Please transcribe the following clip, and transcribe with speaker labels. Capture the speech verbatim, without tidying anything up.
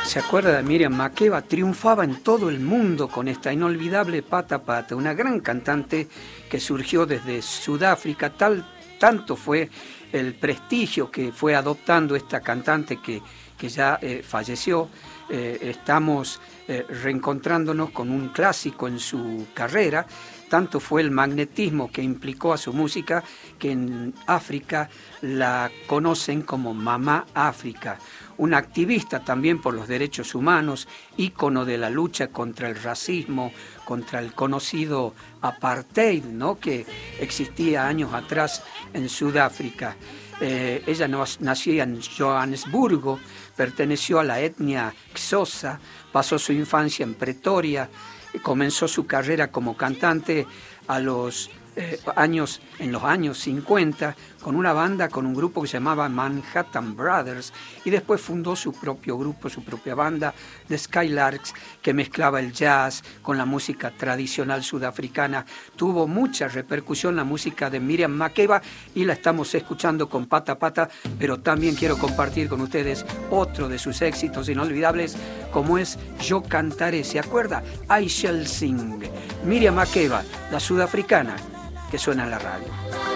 Speaker 1: ¿Se acuerda de Miriam Makeba? Triunfaba en todo el mundo con esta inolvidable Pata Pata, una gran cantante que surgió desde Sudáfrica. Tal, tanto fue el prestigio que fue adoptando esta cantante que, que ya eh, falleció. Eh, estamos eh, reencontrándonos con un clásico en su carrera. Tanto fue el magnetismo que implicó a su música que en África la conocen como Mamá África. Una activista también por los derechos humanos, ícono de la lucha contra el racismo, contra el conocido apartheid, ¿no?, que existía años atrás en Sudáfrica. Eh, ella nació en Johannesburgo, perteneció a la etnia Xhosa, pasó su infancia en Pretoria, comenzó su carrera como cantante a los eh, años, en los años cincuenta, con una banda, con un grupo que se llamaba Manhattan Brothers, y después fundó su propio grupo, su propia banda, The Skylarks, que mezclaba el jazz con la música tradicional sudafricana. Tuvo mucha repercusión la música de Miriam Makeba y la estamos escuchando con Pata Pata, pero también quiero compartir con ustedes otro de sus éxitos inolvidables, como es Yo Cantaré. ¿Se acuerda? I Shall Sing. Miriam Makeba, la sudafricana, que suena en la radio.